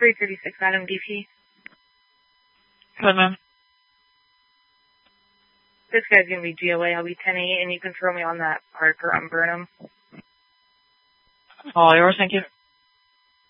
336 Adam DP. Good, ma'am. This guy's going to be GOA. I'll be 10-8, and you can throw me on that Parker on Burnham. All yours, thank you.